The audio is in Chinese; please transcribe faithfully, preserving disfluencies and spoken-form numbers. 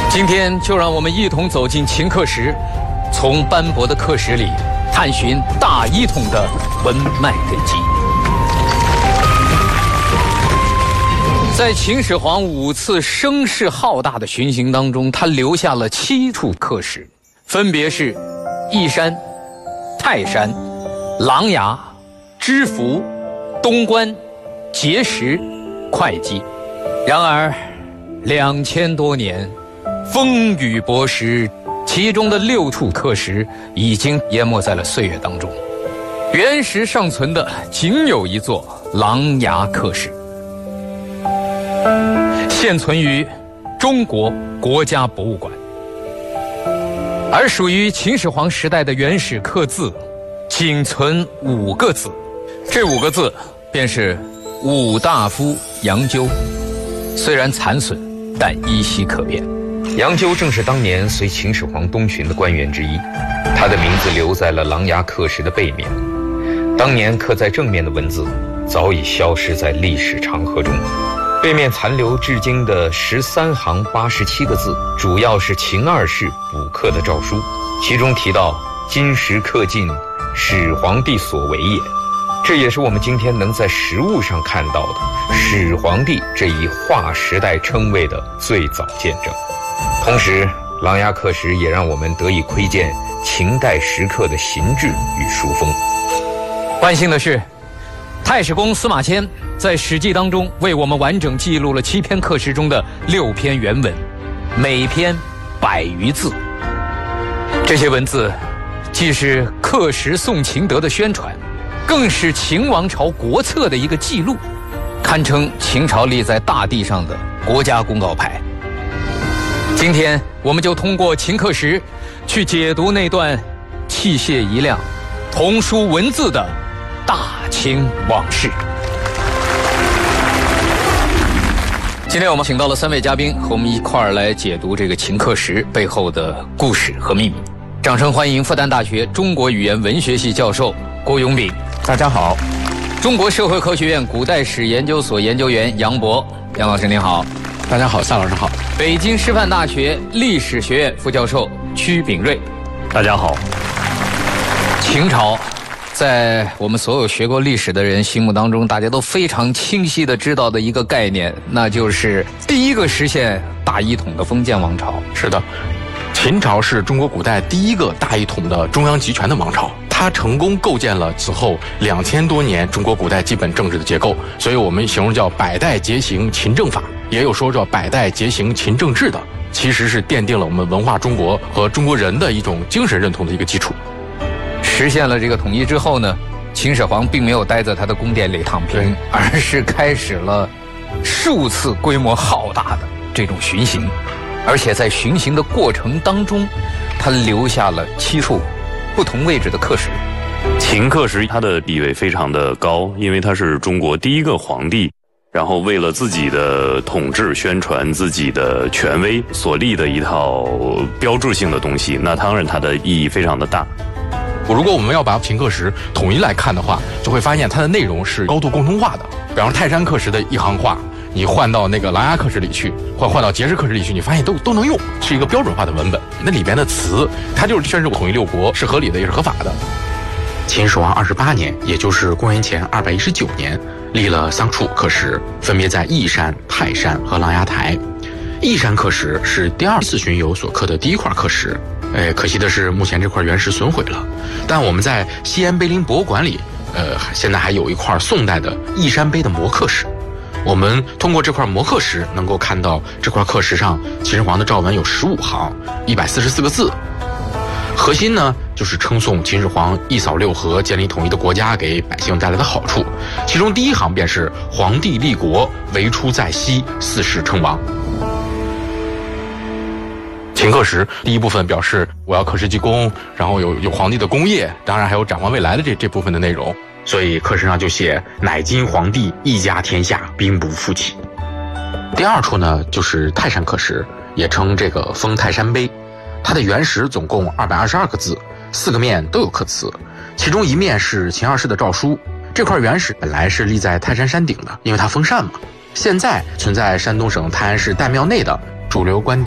今天就让我们一同走进秦刻石，从斑驳的刻石里探寻大一统的文脉根基。在秦始皇五次声势浩大的巡行当中，他留下了七处刻石，分别是义山、泰山、琅琊、知府、东关、碣石、会稽。然而两千多年风雨博识，其中的六处刻石已经淹没在了岁月当中，原石尚存的仅有一座琅琊刻石，现存于中国国家博物馆。而属于秦始皇时代的原始刻字仅存五个字，这五个字便是武大夫杨纠，虽然残损，但依稀可辨。 杨纠正是当年随秦始皇东巡的官员之一，他的名字留在了琅琊刻石的背面。当年刻在正面的文字早已消失在历史长河中，背面残留至今的十三行八十七个字，主要是秦二世补刻的诏书，其中提到今时刻尽，始皇帝所为也。这也是我们今天能在实物上看到的始皇帝这一划时代称谓的最早见证。同时，琅琊刻石也让我们得以窥见秦代石刻的形制与书风。 万幸的是，太史公司马迁在《史记》当中为我们完整记录了七篇刻石中的六篇原文，每篇百余字。这些文字既是刻石宋秦德的宣传，更是秦王朝国策的一个记录，堪称秦朝立在大地上的国家公告牌。今天我们就通过秦刻石去解读那段气血一亮、童书文字的大秦往事。今天我们请到了三位嘉宾，和我们一块儿来解读这个秦刻石背后的故事和秘密。掌声欢迎复旦大学中国语言文学系教授郭永炳。 大家好。 中国社会科学院古代史研究所研究员杨博。杨老师您好。 大家好，夏老师好。 北京师范大学历史学院副教授屈炳瑞。 大家好。 秦朝在我们所有学过历史的人心目当中，大家都非常清晰地知道的一个概念，那就是第一个实现大一统的封建王朝。 是的，秦朝是中国古代第一个大一统的中央集权的王朝，它成功构建了此后两千多年中国古代基本政治的结构，所以我们形容叫百代结行秦政法，也有说叫百代结行秦政治的，其实是奠定了我们文化中国和中国人的一种精神认同的一个基础。 实现了这个统一之后呢，秦始皇并没有待在他的宫殿里躺平，而是开始了数次规模浩大的这种巡行，而且在巡行的过程当中，他留下了七处不同位置的刻石。 秦刻石它的地位非常的高，因为他是中国第一个皇帝，然后为了自己的统治宣传自己的权威所立的一套标志性的东西，那当然它的意义非常的大。 如果我们要把秦刻石统一来看的话，就会发现它的内容是高度共通化的。比方说泰山刻石的一行话，你换到那个琅琊刻石里去，或换到碣石刻石里去，你发现都都能用，是一个标准化的文本。那里边的词，它就是宣示统一六国是合理的，也是合法的。秦始皇二十八年，也就是公元前二百一十九年，立了三处刻石，分别在义山、泰山和琅琊台。义山刻石是第二次巡游所刻的第一块刻石。哎，可惜的是，目前这块原石损毁了。但我们在西安碑林博物馆里，呃，现在还有一块宋代的义山碑的摹刻石。我们通过这块摹刻石，能够看到这块刻石上秦始皇的诏文有十五行，一百四十四个字。核心呢，就是称颂秦始皇一扫六合，建立统一的国家给百姓带来的好处。其中第一行便是皇帝立国，为出在西，四世称王。秦刻石第一部分表示我要刻石记功，然后有有皇帝的功业，当然还有展望未来的这这部分的内容。所以刻石上就写乃今皇帝一家天下，兵不复起。第二处呢，就是泰山刻石，也称这个封泰山碑。它的原石总共二百二十二个字，四个面都有刻词，其中一面是秦二世的诏书。这块原石本来是立在泰山山顶的，因为它封禅嘛。现在存在山东省泰安市岱庙内的主流观点